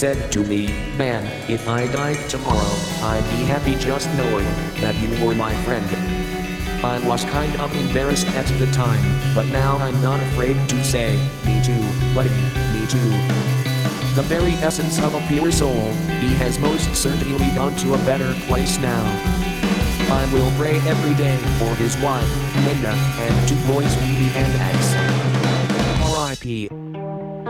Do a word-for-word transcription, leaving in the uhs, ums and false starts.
said to me, "Man, if I died tomorrow, I'd be happy just knowing that you were my friend." I was kind of embarrassed at the time, but now I'm not afraid to say, "Me too, buddy, me too." The very essence of a pure soul, he has most certainly gone to a better place now. I will pray every day for his wife, Linda, and two boys, Phoebe and Ax. R I P